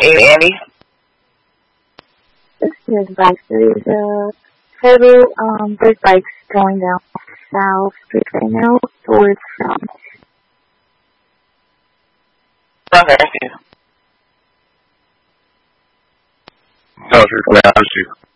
Hey, Andy. This is bike. There's there's bikes going down South Street right now towards Okay, thank you. Oh, sure.